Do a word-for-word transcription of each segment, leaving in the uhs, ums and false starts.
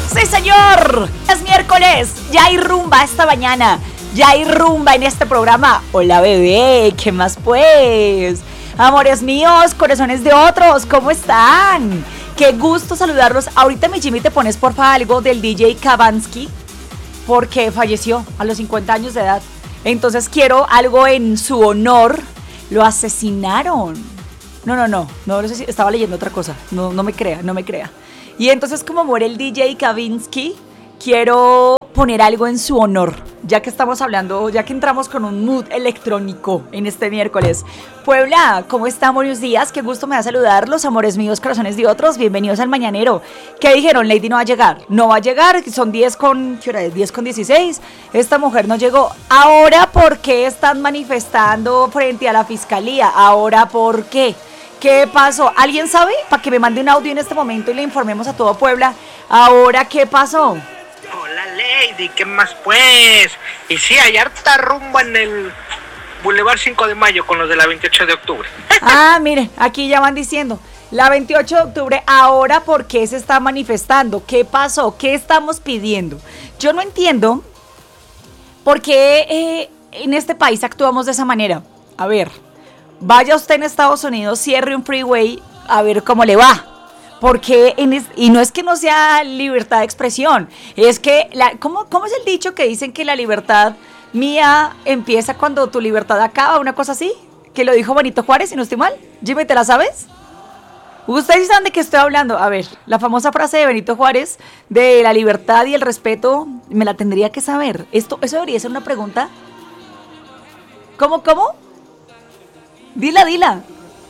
Sí, señor. Es miércoles. Ya hay rumba esta mañana. Ya hay rumba en este programa. Hola, bebé. ¿Qué más, pues? Amores míos, corazones de otros, ¿cómo están? Qué gusto saludarlos. Ahorita, mi Jimmy, te pones, porfa, algo del D J Kavansky, porque falleció a los cincuenta años de edad. Entonces quiero algo en su honor. Lo asesinaron. No, no, no. No, no sé si estaba leyendo otra cosa. No, no me crea, no me crea. Y entonces, como muere el D J Kavansky, quiero poner algo en su honor, ya que estamos hablando, ya que entramos con un mood electrónico en este miércoles. Puebla, ¿cómo están? Buenos días, qué gusto me da saludarlos, amores míos, corazones de otros, bienvenidos al Mañanero. ¿Qué dijeron? Lady no va a llegar, no va a llegar, son diez con, ¿qué hora es? diez con dieciséis, esta mujer no llegó. Ahora, ¿por qué están manifestando frente a la fiscalía? Ahora, ¿por qué? ¿Qué pasó? ¿Alguien sabe? Para que me mande un audio en este momento y le informemos a todo Puebla. Ahora, ¿qué pasó? Hola, Lady, ¿qué más pues? Y sí, hay harta rumba en el Boulevard cinco de mayo con los de la veintiocho de octubre. Ah, mire, aquí ya van diciendo, la veintiocho de octubre, ahora, ¿por qué se está manifestando? ¿Qué pasó? ¿Qué estamos pidiendo? Yo no entiendo por qué eh, en este país actuamos de esa manera. A ver, vaya usted en Estados Unidos, cierre un freeway, a ver cómo le va. Porque, en es, y no es que no sea libertad de expresión, es que, la, ¿cómo, ¿cómo es el dicho que dicen que la libertad mía empieza cuando tu libertad acaba? Una cosa así, que lo dijo Benito Juárez, si no estoy mal. Jimmy, ¿te la sabes? Ustedes saben de qué estoy hablando. A ver, la famosa frase de Benito Juárez de la libertad y el respeto, me la tendría que saber. Esto, ¿eso debería ser una pregunta? ¿Cómo, cómo? Dila, dila.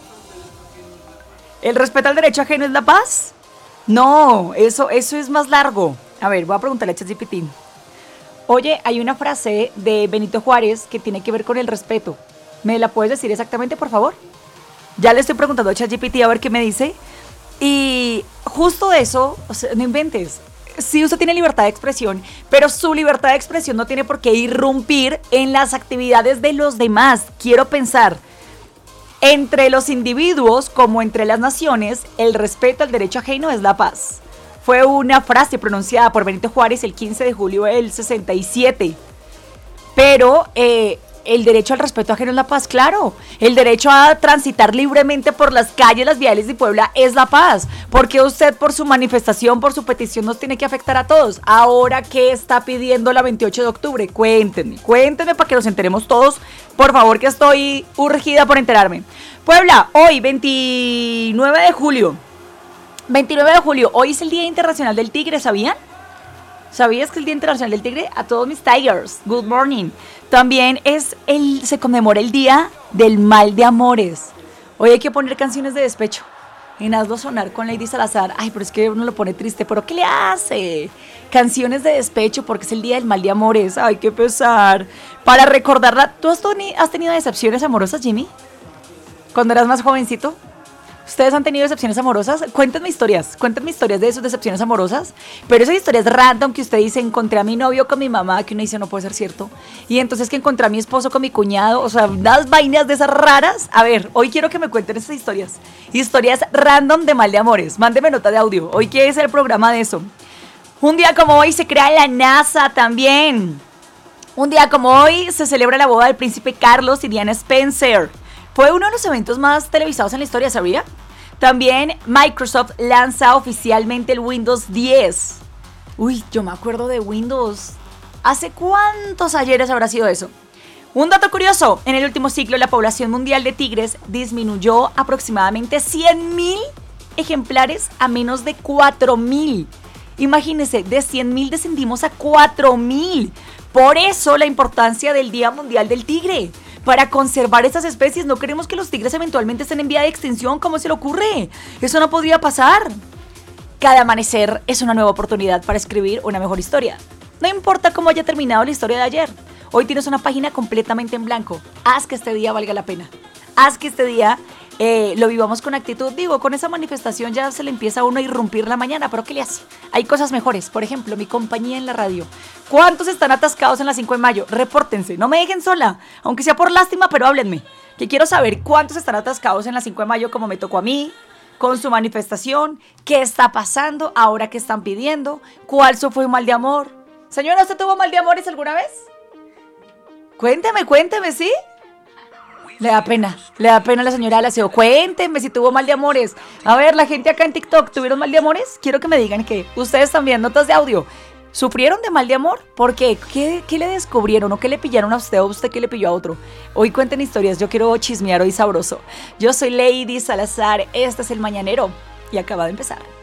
¿El respeto al derecho ajeno es la paz? No, eso, eso es más largo. A ver, voy a preguntarle a ChatGPT. Oye, hay una frase de Benito Juárez que tiene que ver con el respeto. ¿Me la puedes decir exactamente, por favor? Ya le estoy preguntando a ChatGPT a ver qué me dice. Y justo de eso, o sea, no inventes. Sí, usted tiene libertad de expresión, pero su libertad de expresión no tiene por qué irrumpir en las actividades de los demás. Quiero pensar. Entre los individuos, como entre las naciones, el respeto al derecho ajeno es la paz. Fue una frase pronunciada por Benito Juárez el quince de julio del sesenta y siete. Pero eh, el derecho al respeto ajeno es la paz, claro. El derecho a transitar libremente por las calles, las viales de Puebla es la paz. Porque usted por su manifestación, por su petición, nos tiene que afectar a todos. Ahora, ¿qué está pidiendo la veintiocho de octubre? Cuéntenme, cuéntenme para que nos enteremos todos. Por favor, que estoy urgida por enterarme. Puebla, hoy, veintinueve de julio. veintinueve de julio, hoy es el Día Internacional del Tigre, ¿sabían? ¿Sabías que es el Día Internacional del Tigre? A todos mis tigers, good morning. También es el, se conmemora el Día del Mal de Amores. Hoy hay que poner canciones de despecho. En Hazlo Sonar con Lady Salazar. Ay, pero es que uno lo pone triste. ¿Pero qué le hace? Canciones de despecho porque es el Día del Mal de Amores. Ay, qué pesar. Para recordarla. ¿Tú has, teni- has tenido decepciones amorosas, Jimmy? Cuando eras más jovencito. ¿Ustedes han tenido decepciones amorosas? Cuéntenme historias, cuéntenme historias de sus decepciones amorosas, pero esas historias random que usted dice, encontré a mi novio con mi mamá, que uno dice no puede ser cierto, y entonces que encontré a mi esposo con mi cuñado, o sea, unas vainas de esas raras. A ver, hoy quiero que me cuenten esas historias, historias random de mal de amores, mándeme nota de audio, hoy quiere ser el programa de eso. Un día como hoy se crea la NASA también, un día como hoy se celebra la boda del príncipe Carlos y Diana Spencer. Fue uno de los eventos más televisados en la historia, ¿sabía? También Microsoft lanza oficialmente el Windows diez. Uy, yo me acuerdo de Windows. ¿Hace cuántos ayeres habrá sido eso? Un dato curioso, en el último siglo la población mundial de tigres disminuyó aproximadamente cien mil ejemplares a menos de cuatro mil. Imagínense, de cien mil descendimos a cuatro mil. Por eso la importancia del Día Mundial del Tigre. Para conservar estas especies, no queremos que los tigres eventualmente estén en vía de extinción. ¿Cómo se le ocurre? Eso no podría pasar. Cada amanecer es una nueva oportunidad para escribir una mejor historia. No importa cómo haya terminado la historia de ayer. Hoy tienes una página completamente en blanco. Haz que este día valga la pena. Haz que este día eh, lo vivamos con actitud. Digo, con esa manifestación ya se le empieza a uno a irrumpir la mañana, pero ¿qué le hace? Hay cosas mejores. Por ejemplo, mi compañía en la radio. ¿Cuántos están atascados en la cinco de mayo? Repórtense, no me dejen sola, aunque sea por lástima, pero háblenme. Que quiero saber cuántos están atascados en la cinco de mayo como me tocó a mí, con su manifestación, qué está pasando, ahora qué están pidiendo, cuál fue un mal de amor. Señora, ¿usted tuvo mal de amores alguna vez? Cuénteme, cuénteme, ¿sí? Le da pena, le da pena a la señora del aseo. Cuénteme si tuvo mal de amores. A ver, la gente acá en TikTok, ¿tuvieron mal de amores? Quiero que me digan que ustedes también, notas de audio. ¿Sufrieron de mal de amor? ¿Por qué? ¿Qué, qué le descubrieron o qué le pillaron a usted o usted qué le pilló a otro? Hoy cuenten historias, yo quiero chismear hoy sabroso. Yo soy Lady Salazar, este es El Mañanero y acaba de empezar.